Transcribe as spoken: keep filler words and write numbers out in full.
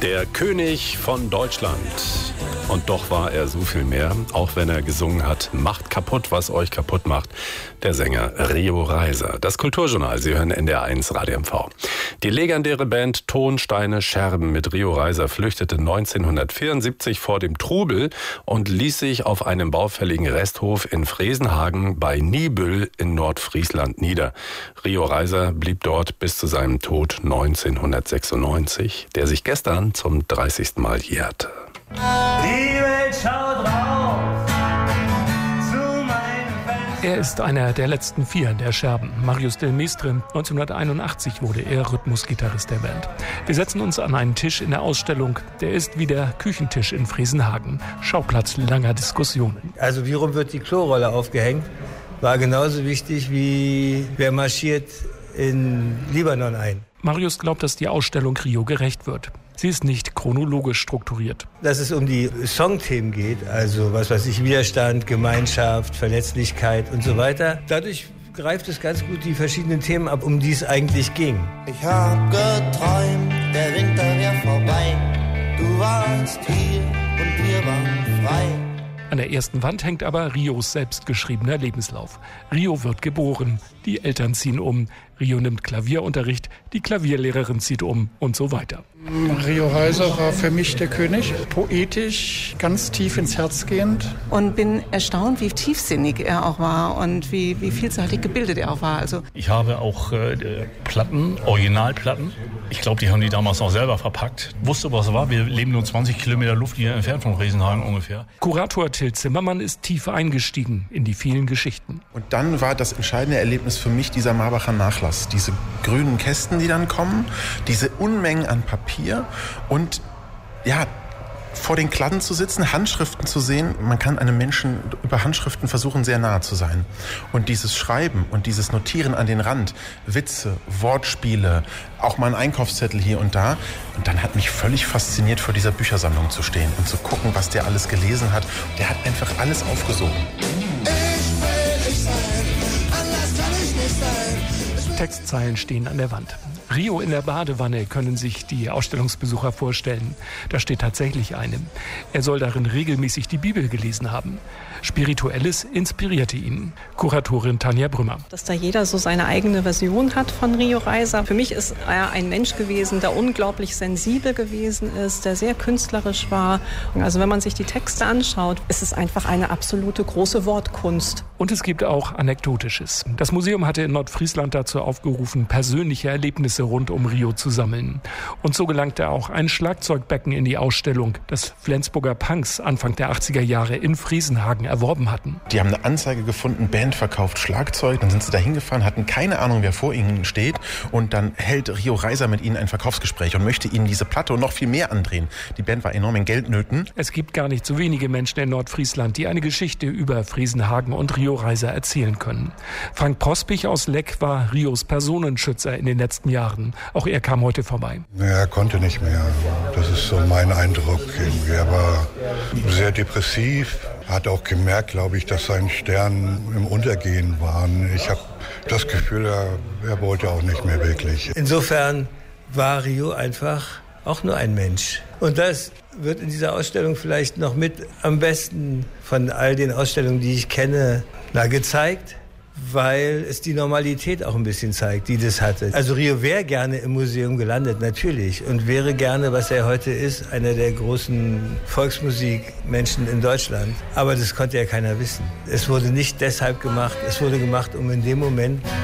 Der König von Deutschland. Und doch war er so viel mehr, auch wenn er gesungen hat, macht kaputt, was euch kaputt macht. Der Sänger Rio Reiser. Das Kulturjournal, Sie hören N D R eins Radio M V. Die legendäre Band Ton, Steine, Scherben mit Rio Reiser flüchtete neunzehnhundertvierundsiebzig vor dem Trubel und ließ sich auf einem baufälligen Resthof in Fresenhagen bei Niebüll in Nordfriesland nieder. Rio Reiser blieb dort bis zu seinem Tod neunzehnhundertsechsundneunzig, der sich gestern zum dreißigsten Mal jährte. Die Welt schaut raus zu meinem Fenster. Er ist einer der letzten vier der Scherben. Marius del Mestre. neunzehnhunderteinundachtzig wurde er Rhythmusgitarrist der Band. Wir setzen uns an einen Tisch in der Ausstellung. Der ist wie der Küchentisch in Fresenhagen. Schauplatz langer Diskussionen. Also wie rum wird die Klorolle aufgehängt, war genauso wichtig wie wer marschiert in Libanon ein. Marius glaubt, dass die Ausstellung Rio gerecht wird. Sie ist nicht chronologisch strukturiert. Dass es um die Songthemen geht, also was weiß ich, Widerstand, Gemeinschaft, Verletzlichkeit und so weiter. Dadurch greift es ganz gut die verschiedenen Themen ab, um die es eigentlich ging. Ich hab geträumt, der Winter wär vorbei. Du warst hier und wir waren frei. An der ersten Wand hängt aber Rios selbstgeschriebener Lebenslauf. Rio wird geboren, die Eltern ziehen um, Rio nimmt Klavierunterricht, die Klavierlehrerin zieht um und so weiter. Rio Reiser war für mich der König, poetisch, ganz tief ins Herz gehend. Und bin erstaunt, wie tiefsinnig er auch war und wie, wie vielseitig gebildet er auch war. Also ich habe auch äh, Platten, Originalplatten. Ich glaube, die haben die damals auch selber verpackt. Wusste, was es war. Wir leben nur zwanzig Kilometer Luftlinie entfernt von Fresenhagen ungefähr. Kurator Till Zimmermann ist tief eingestiegen in die vielen Geschichten. Und dann war das entscheidende Erlebnis für mich dieser Marbacher Nachlass. Diese grünen Kästen, die dann kommen, diese Unmengen an Papier und ja, vor den Kladden zu sitzen, Handschriften zu sehen. Man kann einem Menschen über Handschriften versuchen, sehr nahe zu sein. Und dieses Schreiben und dieses Notieren an den Rand, Witze, Wortspiele, auch mal ein Einkaufszettel hier und da. Und dann hat mich völlig fasziniert, vor dieser Büchersammlung zu stehen und zu gucken, was der alles gelesen hat. Der hat einfach alles aufgesogen. Ich will ich sein, anders kann ich nicht sein. Textzeilen stehen an der Wand. Rio in der Badewanne können sich die Ausstellungsbesucher vorstellen. Da steht tatsächlich eine. Er soll darin regelmäßig die Bibel gelesen haben. Spirituelles inspirierte ihn. Kuratorin Tanja Brümmer. Dass da jeder so seine eigene Version hat von Rio Reiser. Für mich ist er ein Mensch gewesen, der unglaublich sensibel gewesen ist, der sehr künstlerisch war. Also wenn man sich die Texte anschaut, ist es einfach eine absolute große Wortkunst. Und es gibt auch Anekdotisches. Das Museum hatte in Nordfriesland dazu aufgerufen, persönliche Erlebnisse rund um Rio zu sammeln. Und so gelangte auch ein Schlagzeugbecken in die Ausstellung, das Flensburger Punks Anfang der achtziger Jahre in Fresenhagen erworben hatten. Die haben eine Anzeige gefunden, Band verkauft Schlagzeug, dann sind sie da hingefahren, hatten keine Ahnung, wer vor ihnen steht und dann hält Rio Reiser mit ihnen ein Verkaufsgespräch und möchte ihnen diese Platte und noch viel mehr andrehen. Die Band war enorm in Geldnöten. Es gibt gar nicht so wenige Menschen in Nordfriesland, die eine Geschichte über Fresenhagen und Rio Reiser erzählen können. Frank Prospich aus Leck war Rios Personenschützer in den letzten Jahren. Auch er kam heute vorbei. Er konnte nicht mehr. Das ist so mein Eindruck. Er war sehr depressiv. Hat auch gemerkt, glaube ich, dass sein Stern im Untergehen war. Ich habe das Gefühl, er, er wollte auch nicht mehr wirklich. Insofern war Rio einfach auch nur ein Mensch. Und das wird in dieser Ausstellung vielleicht noch mit am besten von all den Ausstellungen, die ich kenne, na, gezeigt. Weil es die Normalität auch ein bisschen zeigt, die das hatte. Also Rio wäre gerne im Museum gelandet, natürlich. Und wäre gerne, was er heute ist, einer der großen Volksmusikmenschen in Deutschland. Aber das konnte ja keiner wissen. Es wurde nicht deshalb gemacht. Es wurde gemacht, um in dem Moment